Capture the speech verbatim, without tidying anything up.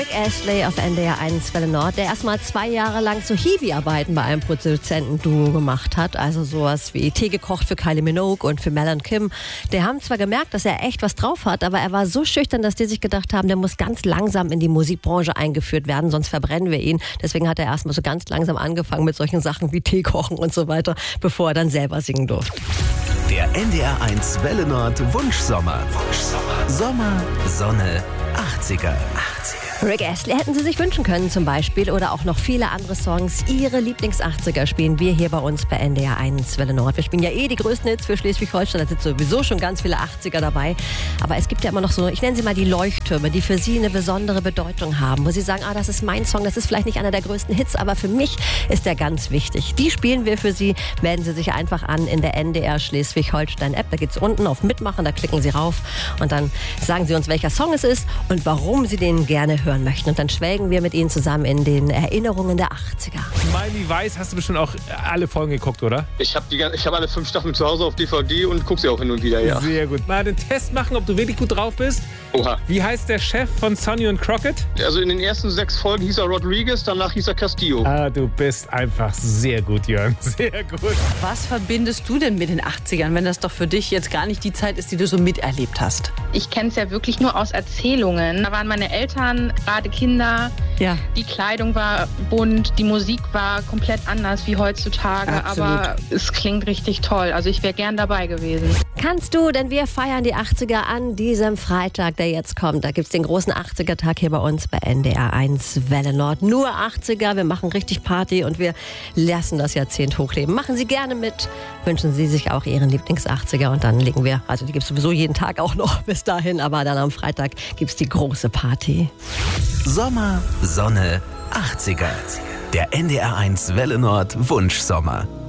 Rick Astley auf N D R eins Welle Nord, der erstmal zwei Jahre lang so Hiwi-Arbeiten bei einem Produzentenduo gemacht hat. Also sowas wie Tee gekocht für Kylie Minogue und für Mel und Kim. Die haben zwar gemerkt, dass er echt was drauf hat, aber er war so schüchtern, dass die sich gedacht haben, der muss ganz langsam in die Musikbranche eingeführt werden, sonst verbrennen wir ihn. Deswegen hat er erstmal so ganz langsam angefangen mit solchen Sachen wie Tee kochen und so weiter, bevor er dann selber singen durfte. Der N D R eins Welle Nord Wunschsommer. Wunschsommer. Sommer, Sonne, achtziger. achtziger. Rick Astley hätten Sie sich wünschen können zum Beispiel oder auch noch viele andere Songs. Ihre Lieblings-achtziger spielen wir hier bei uns bei N D R eins Welle Nord. Wir spielen ja eh die größten Hits für Schleswig-Holstein. Da sind sowieso schon ganz viele achtziger dabei. Aber es gibt ja immer noch so, ich nenne sie mal die Leuchttürme, die für Sie eine besondere Bedeutung haben. Wo Sie sagen, ah, das ist mein Song, das ist vielleicht nicht einer der größten Hits, aber für mich ist der ganz wichtig. Die spielen wir für Sie. Melden Sie sich einfach an in der N D R Schleswig-Holstein-App. Da geht es unten auf Mitmachen, da klicken Sie rauf und dann sagen Sie uns, welcher Song es ist und warum Sie den gerne hören möchten. Und dann schwelgen wir mit Ihnen zusammen in den Erinnerungen der achtziger. Miley Weiß, hast du bestimmt auch alle Folgen geguckt, oder? Ich habe hab alle fünf Staffeln zu Hause auf D V D und gucke sie auch hin und wieder, ja. Sehr gut. Mal den Test machen, ob du wirklich gut drauf bist. Oha. Wie heißt der Chef von Sonny und Crockett? Also in den ersten sechs Folgen hieß er Rodriguez, danach hieß er Castillo. Ah, du bist einfach sehr gut, Jörn. Sehr gut. Was verbindest du denn mit den achtzigern, wenn das doch für dich jetzt gar nicht die Zeit ist, die du so miterlebt hast? Ich kenne es ja wirklich nur aus Erzählungen. Da waren meine Eltern gerade Kinder. Ja. Die Kleidung war bunt, die Musik war komplett anders wie heutzutage. Absolut. Aber es klingt richtig toll. Also ich wäre gern dabei gewesen. Kannst du, denn wir feiern die achtziger an diesem Freitag, der jetzt kommt. Da gibt es den großen achtziger-Tag hier bei uns bei N D R eins Welle Nord. Nur achtziger, wir machen richtig Party und wir lassen das Jahrzehnt hochleben. Machen Sie gerne mit, wünschen Sie sich auch Ihren Lieblings-achtziger und dann legen wir, also die gibt es sowieso jeden Tag auch noch bis dahin, aber dann am Freitag gibt es die große Party. Sommer, Sonne, achtziger. Der N D R eins Welle Nord Wunschsommer.